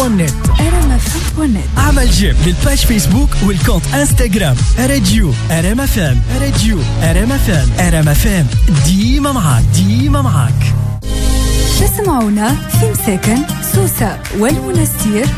rmfm.net. اعمل جيم للباج فيسبوك والكونت انستغرام راديو RMFM. راديو RMFM ديما معاك. تسمعونا في مساكن سوسة والمنستير